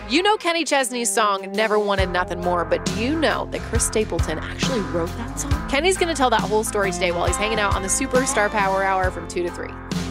You know Kenny Chesney's song, Never Wanted Nothing More, but do you know that Chris Stapleton actually wrote that song? Kenny's gonna tell that whole story today while he's hanging out on the Superstar Power Hour from 2 to 3.